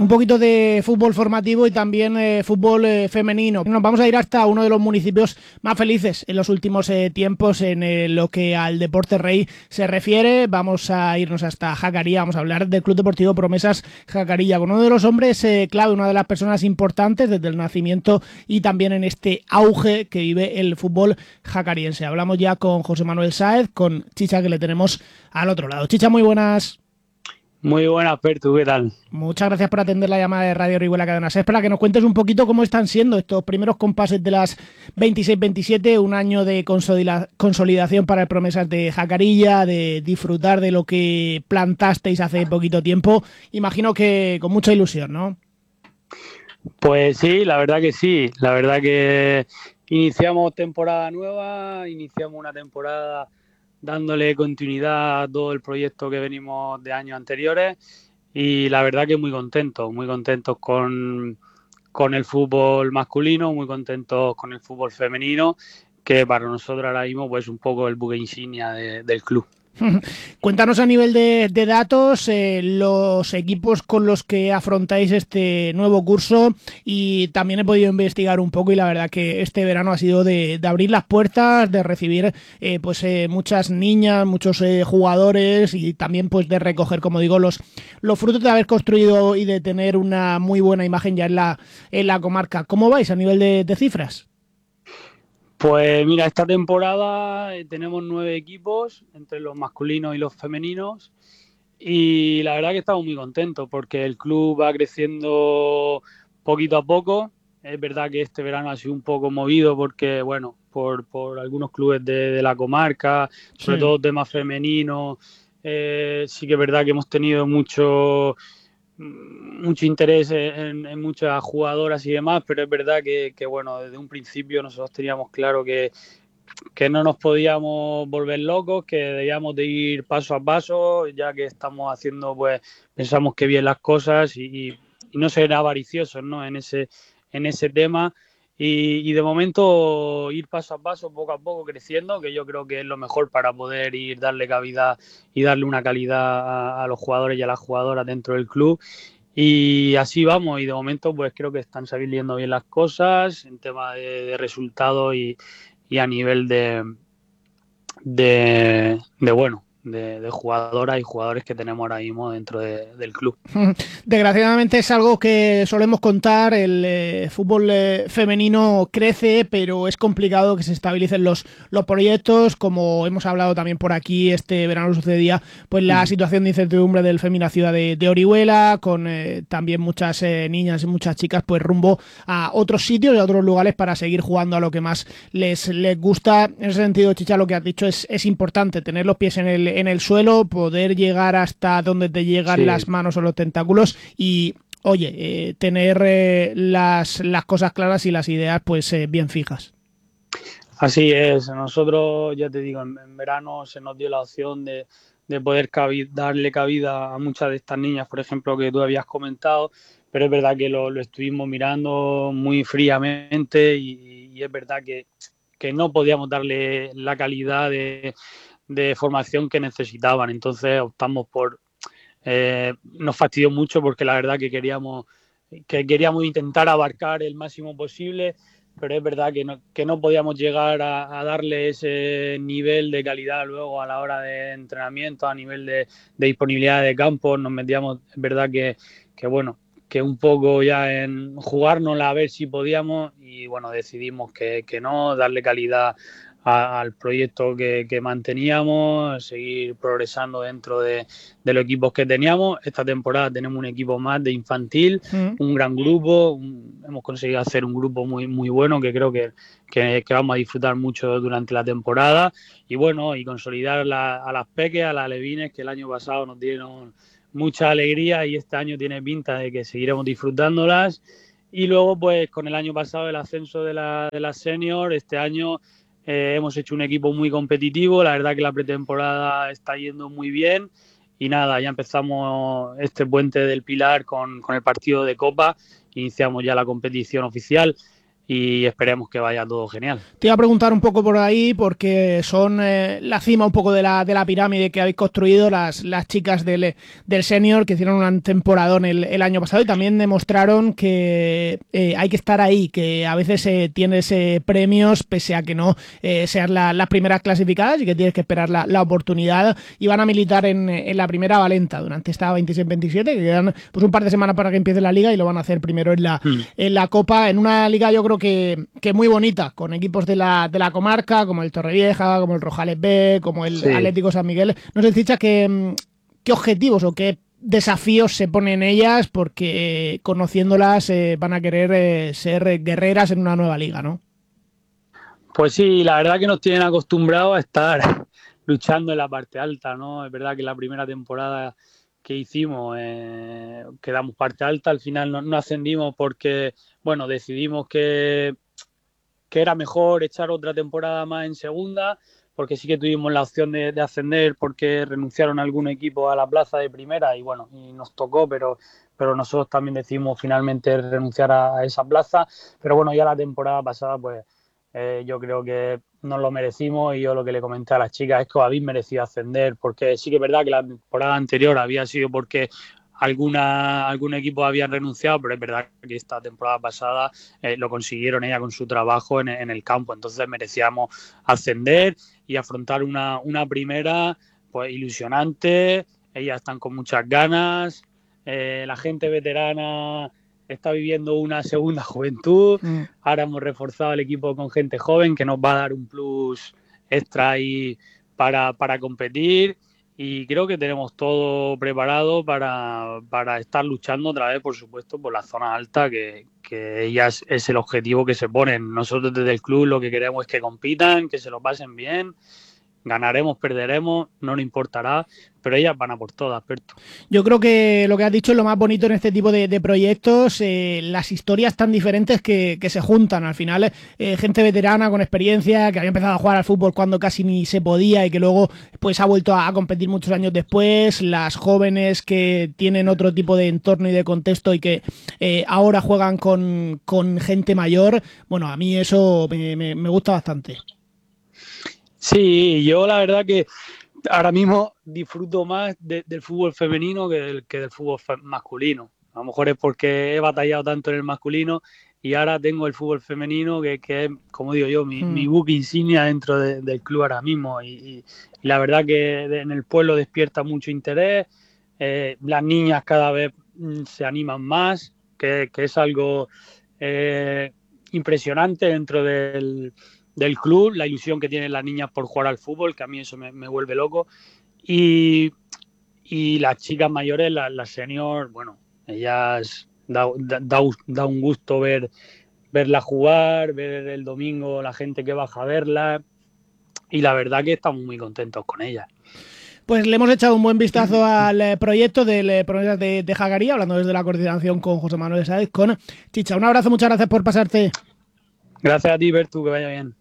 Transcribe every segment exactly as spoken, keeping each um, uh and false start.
un poquito de fútbol formativo y también eh, fútbol eh, femenino. Nos vamos a ir hasta uno de los municipios más felices en los últimos eh, tiempos en eh, lo que al deporte rey se refiere. Vamos a irnos hasta Jacarilla, vamos a hablar del Club Deportivo Promesas Jacarilla, con uno de los hombres eh, clave, una de las personas importantes desde el nacimiento y también en este auge que vive el fútbol jacariense. Hablamos ya con José Manuel Sáez, con Chicha, que le tenemos al otro lado. Chicha, muy buenas. Muy buenas, Pertu, ¿qué tal? Muchas gracias por atender la llamada de Radio Orihuela Cadena Ser, para que nos cuentes un poquito cómo están siendo estos primeros compases de las veintiséis veintisiete, un año de consolidación para el Promesas de Jacarilla, de disfrutar de lo que plantasteis hace poquito tiempo. Imagino que con mucha ilusión, ¿no? Pues sí, la verdad que sí, la verdad que iniciamos temporada nueva, iniciamos una temporada dándole continuidad a todo el proyecto que venimos de años anteriores y la verdad que muy contentos, muy contentos con, con el fútbol masculino, muy contentos con el fútbol femenino, que para nosotros ahora mismo pues un poco el buque insignia de, del club. Cuéntanos a nivel de, de datos eh, los equipos con los que afrontáis este nuevo curso, y también he podido investigar un poco y la verdad que este verano ha sido de, de abrir las puertas, de recibir eh, pues eh, muchas niñas, muchos eh, jugadores, y también pues de recoger, como digo, los, los frutos de haber construido y de tener una muy buena imagen ya en la, en la comarca. ¿Cómo vais a nivel de, de cifras? Pues mira, esta temporada tenemos nueve equipos entre los masculinos y los femeninos y la verdad que estamos muy contentos porque el club va creciendo poquito a poco. Es verdad que este verano ha sido un poco movido porque, bueno, por, por algunos clubes de, de la comarca, sobre Sí. todo temas femeninos, eh, sí que es verdad que hemos tenido mucho... mucho interés en, en muchas jugadoras y demás, pero es verdad que, que bueno, desde un principio nosotros teníamos claro que, que no nos podíamos volver locos, que debíamos de ir paso a paso, ya que estamos haciendo, pues, pensamos que bien las cosas y, y, y no ser avariciosos, ¿no? En ese, en ese tema. Y, y de momento ir paso a paso, poco a poco creciendo, que yo creo que es lo mejor para poder ir darle cabida y darle una calidad a, a los jugadores y a las jugadoras dentro del club. Y así vamos, y de momento pues creo que están saliendo bien las cosas en tema de, de resultados y, y a nivel de, de, de bueno, de, de jugadoras y jugadores que tenemos ahora mismo dentro de, del club. Desgraciadamente es algo que solemos contar, el eh, fútbol eh, femenino crece, pero es complicado que se estabilicen los, los proyectos, como hemos hablado también por aquí. Este verano sucedía pues la situación de incertidumbre del Femina Ciudad de, de Orihuela, con eh, también muchas eh, niñas y muchas chicas pues rumbo a otros sitios y a otros lugares para seguir jugando a lo que más les, les gusta. En ese sentido, Chicha, lo que has dicho es, es importante, tener los pies en el, en el suelo, poder llegar hasta donde te llegan sí. las manos o los tentáculos y, oye, eh, tener eh, las, las cosas claras y las ideas pues eh, bien fijas. Así es, nosotros, ya te digo, en, en verano se nos dio la opción de, de poder cabi- darle cabida a muchas de estas niñas, por ejemplo, que tú habías comentado, pero es verdad que lo, lo estuvimos mirando muy fríamente y, y es verdad que, que no podíamos darle la calidad de, de formación que necesitaban, entonces optamos por... Eh, nos fastidió mucho porque la verdad que queríamos, que queríamos intentar abarcar el máximo posible, pero es verdad que no, que no podíamos llegar a, a darle ese nivel de calidad luego a la hora de entrenamiento, a nivel de, de disponibilidad de campo. Nos metíamos, es verdad que, que bueno, que un poco ya en jugárnosla a ver si podíamos y bueno, decidimos que, que no, darle calidad a, al proyecto que, que manteníamos, seguir progresando dentro de, de los equipos que teníamos. Esta temporada tenemos un equipo más de infantil, mm. un gran grupo, un, hemos conseguido hacer un grupo muy, muy bueno que creo que, que, que vamos a disfrutar mucho durante la temporada y bueno, y consolidar la, a las peques, a las alevines que el año pasado nos dieron mucha alegría y este año tiene pinta de que seguiremos disfrutándolas. Y luego pues con el año pasado el ascenso de la, de la senior, este año eh, hemos hecho un equipo muy competitivo, la verdad que la pretemporada está yendo muy bien y nada, ya empezamos este puente del Pilar con, con el partido de Copa, iniciamos ya la competición oficial. y esperemos que vaya todo genial. Te iba a preguntar un poco por ahí, porque son eh, la cima un poco de la, de la pirámide que habéis construido las, las chicas del, del senior, que hicieron un temporadón el, el año pasado y también demostraron que eh, hay que estar ahí, que a veces eh, tienes eh, premios pese a que no eh, seas la, las primeras clasificadas y que tienes que esperar la, la oportunidad, y van a militar en, en la primera Valenta durante esta veintiséis veintisiete, que quedan pues un par de semanas para que empiece la liga y lo van a hacer primero en la, mm. en la Copa, en una liga yo creo que, que muy bonita, con equipos de la, de la comarca, como el Torrevieja, como el Rojales B, como el sí. Atlético San Miguel. No sé, Chicha, ¿qué, qué objetivos o qué desafíos se ponen ellas? Porque eh, conociéndolas eh, van a querer eh, ser guerreras en una nueva liga, ¿no? Pues sí, la verdad que nos tienen acostumbrados a estar luchando en la parte alta, ¿no? Es verdad que la primera temporada que hicimos eh, quedamos parte alta, al final no, no ascendimos porque, bueno, decidimos que, que era mejor echar otra temporada más en segunda, porque sí que tuvimos la opción de, de ascender porque renunciaron algún equipo a la plaza de primera y bueno, y nos tocó, pero, pero nosotros también decidimos finalmente renunciar a, a esa plaza, pero bueno, ya la temporada pasada pues Eh, yo creo que nos lo merecimos y yo lo que le comenté a las chicas es que os habéis merecido ascender, porque sí que es verdad que la temporada anterior había sido porque alguna, algún equipo habían renunciado, pero es verdad que esta temporada pasada eh, lo consiguieron ella con su trabajo en, en el campo, entonces merecíamos ascender y afrontar una, una primera pues ilusionante. Ellas están con muchas ganas, eh, la gente veterana está viviendo una segunda juventud. Mm. Ahora hemos reforzado el equipo con gente joven que nos va a dar un plus extra ahí para, para competir, y creo que tenemos todo preparado para, para estar luchando otra vez, por supuesto, por la zona alta, que, que ya es, es el objetivo que se ponen. Nosotros desde el club lo que queremos es que compitan, que se lo pasen bien. Ganaremos, perderemos, no nos importará, pero ellas van a por todas, Berto. Yo creo que lo que has dicho es lo más bonito en este tipo de, de proyectos, eh, las historias tan diferentes que, que se juntan. Al final, eh, gente veterana con experiencia, que había empezado a jugar al fútbol cuando casi ni se podía y que luego pues ha vuelto a, a competir muchos años después, las jóvenes que tienen otro tipo de entorno y de contexto y que eh, ahora juegan con, con gente mayor. Bueno, a mí eso me, me, me gusta bastante. Sí, yo la verdad que ahora mismo disfruto más de, del fútbol femenino que del, que del fútbol masculino. A lo mejor es porque he batallado tanto en el masculino y ahora tengo el fútbol femenino que, que es, como digo yo, mi, mm. mi buque insignia dentro de, del club ahora mismo. Y, y, y la verdad que en el pueblo despierta mucho interés. Eh, las niñas cada vez se animan más, que, que es algo eh, impresionante dentro del... del club, la ilusión que tienen las niñas por jugar al fútbol, que a mí eso me, me vuelve loco. Y, y las chicas mayores, las, las senior, bueno, ellas da, da, da un gusto ver verlas jugar, ver el domingo la gente que baja a verlas, y la verdad que estamos muy contentos con ellas. Pues le hemos echado un buen vistazo al eh, proyecto del eh, Promesas de, de Jagaría, hablando desde la coordinación con José Manuel Sáez, con Chicha. Un abrazo, muchas gracias por pasarte. Gracias a ti, Bertu, que vaya bien.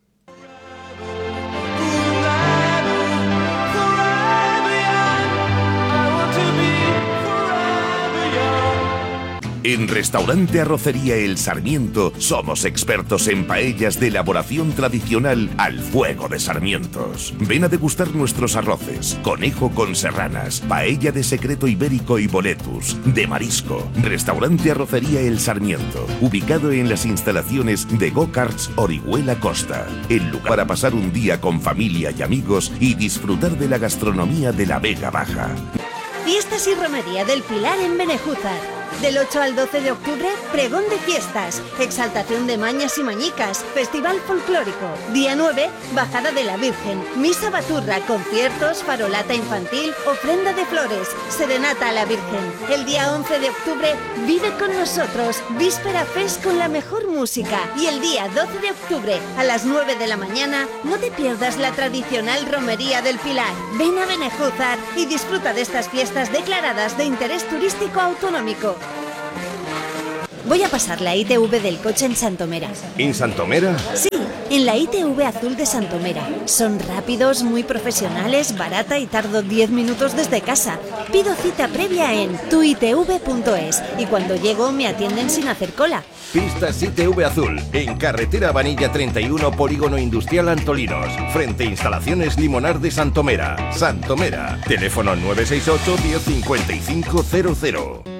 En Restaurante Arrocería El Sarmiento somos expertos en paellas de elaboración tradicional al fuego de sarmientos. Ven a degustar nuestros arroces, conejo con serranas, paella de secreto ibérico y boletus, de marisco. Restaurante Arrocería El Sarmiento, ubicado en las instalaciones de Go-Karts Orihuela Costa. El lugar para pasar un día con familia y amigos y disfrutar de la gastronomía de la Vega Baja. Fiestas y Romería del Pilar en Benejúzar. Del ocho al doce de octubre, pregón de fiestas, exaltación de mañas y mañicas, festival folclórico. Día nueve, bajada de la Virgen, misa baturra, conciertos, farolata infantil, ofrenda de flores, serenata a la Virgen. El día once de octubre, vive con nosotros, víspera fest con la mejor música. Y el día doce de octubre, a las nueve de la mañana, no te pierdas la tradicional Romería del Pilar. Ven a Benejúzar y disfruta de estas fiestas declaradas de interés turístico autonómico. Voy a pasar la I T V del coche en Santomera. ¿En Santomera? Sí, en la I T V Azul de Santomera. Son rápidos, muy profesionales, barata y tardo diez minutos desde casa. Pido cita previa en tu I T V punto es y cuando llego me atienden sin hacer cola. Pistas I T V Azul, en carretera Vanilla treinta y uno, Polígono Industrial Antolinos, frente a Instalaciones Limonar de Santomera. Santomera, teléfono nueve seis ocho, diez, cincuenta y cinco cero cero.